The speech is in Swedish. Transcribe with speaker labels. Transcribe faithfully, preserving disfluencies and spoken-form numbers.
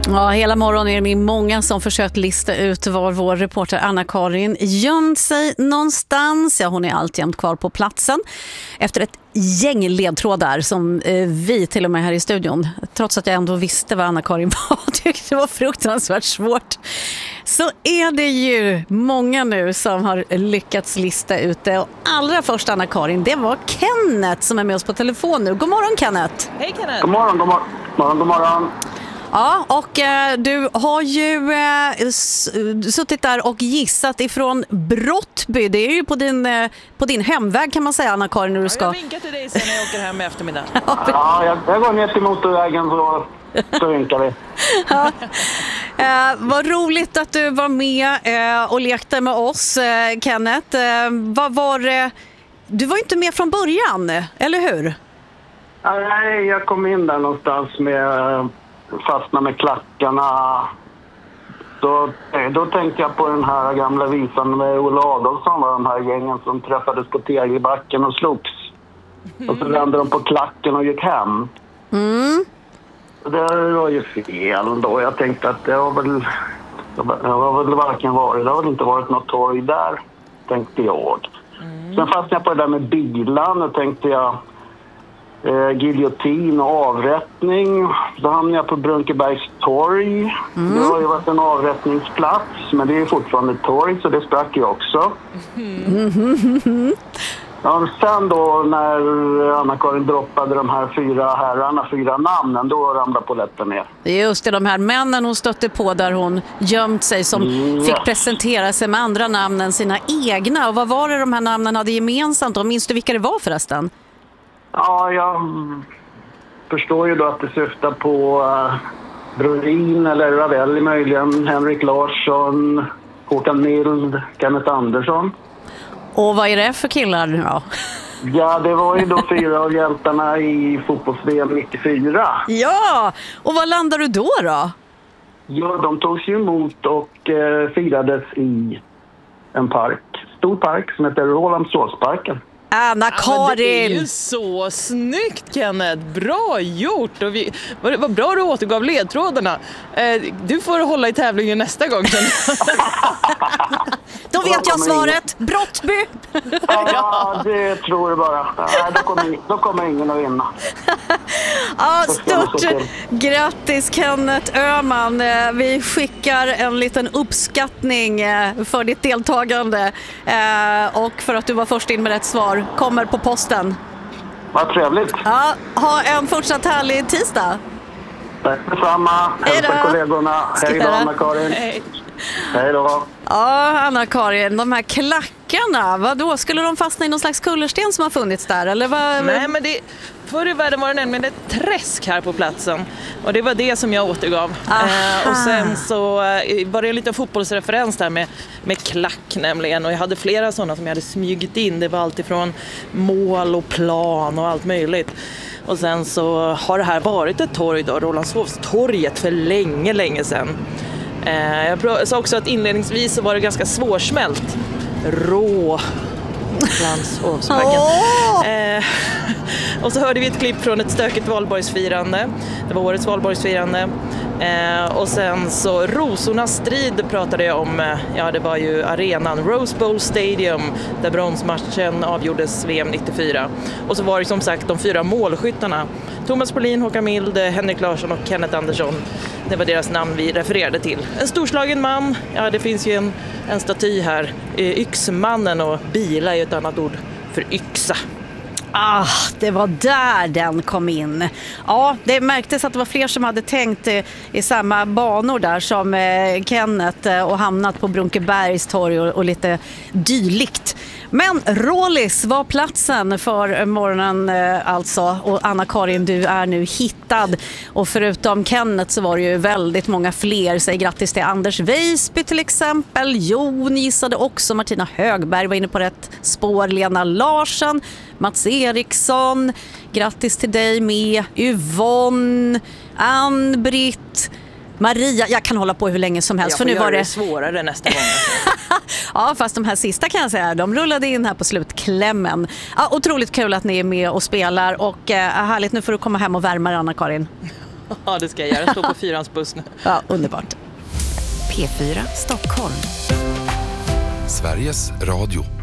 Speaker 1: Ja, hela morgonen är det många som försökt lista ut var vår reporter Anna-Karin gömt sig någonstans. Ja, hon är alltjämt kvar på platsen efter ett gäng ledtrådar som eh, vi till och med här i studion, trots att jag ändå visste vad Anna-Karin var, tyckte det var fruktansvärt svårt. Så är det ju många nu som har lyckats lista ut det. Och allra först, Anna-Karin, det var Kenneth som är med oss på telefon nu. God morgon, Kenneth.
Speaker 2: Hej, Kenneth.
Speaker 3: God morgon, god morgon, morgon, god morgon.
Speaker 1: Ja, och eh, du har ju eh, s- suttit där och gissat ifrån Brottby. Det är ju på din, eh, på din hemväg kan man säga, Anna-Karin, när du ska...
Speaker 2: Jag vinkar till dig sen när jag åker hem i eftermiddag.
Speaker 3: Ja, jag, jag går ner till motorvägen så, så vinkar vi.
Speaker 1: Ja. Eh, vad roligt att du var med eh, och lekte med oss, eh, Kenneth. Eh, vad var det? Du var ju inte med från början, eller hur?
Speaker 3: Ja, nej, jag kom in där någonstans med... fastna med klackarna. Då, då tänkte jag på den här gamla visan med Ola Adolfsson och de här gängen som träffades på Tegelbacken och slogs. Mm. Och så vände de på klacken och gick hem.
Speaker 1: Mm.
Speaker 3: Det var ju fel då. Jag tänkte att det har väl, det har väl varken varit, det har väl inte varit något torg där, tänkte jag. Mm. Sen fastnade jag på det där med bilan och tänkte jag Eh, giljotin och avrättning. Då hamnade jag på Brunkebergs torg. Mm. Det har ju varit en avrättningsplats, men det är fortfarande ett torg, så det sprack ju också. Mm. Ja, sen då när Anna-Karin droppade de här fyra herrarna, fyra namnen, då ramlade polletten ner.
Speaker 1: Just det, de här männen hon stötte på där hon gömt sig, som yes. fick presentera sig med andra namn än sina egna. Och vad var det de här namnen hade gemensamt? Och minns du vilka det var förresten?
Speaker 3: Ja, jag förstår ju då att det syftar på uh, Brolin eller Ravelli möjligen, Henrik Larsson, Håkan Mild, Kenneth Andersson.
Speaker 1: Och vad är det för killar nu då?
Speaker 3: Ja, det var ju då fyra av hjältarna i fotbolls-V M nittiofyra.
Speaker 1: Ja, och vad landar du då då?
Speaker 3: Ja, de togs ju emot och uh, firades i en park, stor park som heter Rålambshovsparken.
Speaker 1: Anna-Karin!
Speaker 2: Ja, det är ju så snyggt, Kenneth. Bra gjort. Och vi, vad, vad bra du återgav ledtrådarna. Eh, du får hålla i tävlingen nästa gång.
Speaker 1: Då vet jag svaret. Brottby!
Speaker 3: Ja, det tror jag bara. Nej, då kommer, då kommer ingen att vinna.
Speaker 1: Ja, stort grattis, Kenneth Öhman. Vi skickar en liten uppskattning för ditt deltagande och för att du var först in med rätt svar. Kommer på posten.
Speaker 3: Vad trevligt.
Speaker 1: Ja, ha en fortsatt härlig tisdag.
Speaker 3: Tack detsamma. Hälsa kollegorna. Hej då, Anna-Karin.
Speaker 2: Hej.
Speaker 3: Hej då.
Speaker 1: Ja, Anna-Karin, de här klackarna, vad då? Skulle de fastna i någon slags kullersten som har funnits där? Eller vad?
Speaker 2: Nej, men det, förr i världen var det nämligen ett träsk här på platsen. Och det var det som jag återgav. Eh, och sen så eh, var det en liten fotbollsreferens där med, med klack nämligen. Och jag hade flera sådana som jag hade smugit in. Det var allt ifrån mål och plan och allt möjligt. Och sen så har det här varit ett torg då, Rålambshovstorget, för länge, länge sedan. Eh, jag sa också att inledningsvis så var det ganska svårsmält. Rå Rålambshovsparken. Oh! Eh, och så hörde vi ett klipp från ett stökigt valborgsfirande. Det var årets valborgsfirande. Eh, och sen så Rosornas strid pratade jag om. Ja, det var ju arenan Rose Bowl Stadium där bronsmatchen avgjordes V M nittiofyra. Och så var det som sagt de fyra målskyttarna. Thomas Brolin, Håkan Mild, Henrik Larsson och Kenneth Andersson. Det var deras namn vi refererade till. En storslagen man. Ja, det finns ju en, en staty här. Yxmannen, och bila är ju ett annat ord för yxa.
Speaker 1: Ah, det var där den kom in. Ja, det märktes att det var fler som hade tänkt i, i samma banor där som eh, Kenneth eh, och hamnat på Brunkebergs torg och, och lite dylikt. Men Rålis var platsen för morgonen eh, alltså, och Anna-Karin, du är nu hittad. Och förutom Kenneth så var det ju väldigt många fler. Säg grattis till Anders Weisby till exempel. Jon gissade också, Martina Högberg var inne på rätt spår, Lena Larsson, Mats Eriksson, grattis till dig med, Yvonne, Ann-Britt, Maria. Jag kan hålla på hur länge som helst.
Speaker 2: Jag
Speaker 1: för nu var det
Speaker 2: svårare nästa gång.
Speaker 1: Ja, fast de här sista kan jag säga, de rullade in här på slutklämmen. Ja, otroligt kul att ni är med och spelar och eh, härligt, nu får du komma hem och värma dig, Anna-Karin.
Speaker 2: Ja, det ska jag göra. Jag står på fyrans buss nu.
Speaker 1: Ja, underbart.
Speaker 4: P fyra Stockholm.
Speaker 5: Sveriges Radio.